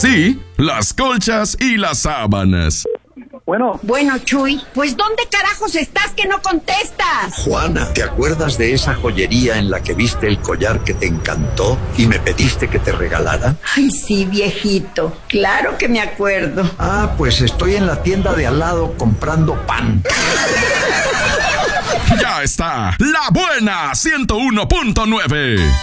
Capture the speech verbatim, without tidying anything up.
Sí, las colchas y las sábanas. Bueno. Bueno, Chuy, pues ¿dónde carajos estás que no contestas? Juana, ¿te acuerdas de esa joyería en la que viste el collar que te encantó y me pediste que te regalara? Ay, sí, viejito, claro que me acuerdo. Ah, pues estoy en la tienda de al lado comprando pan. Ya está, La Buena ciento uno punto nueve.